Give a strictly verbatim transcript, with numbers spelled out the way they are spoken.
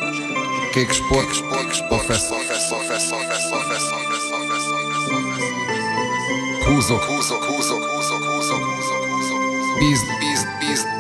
Kék sport, professzor. Húzok, húzok, húzok, húzok, húzok, húzok, húzok. Bízd, bízd, bízd.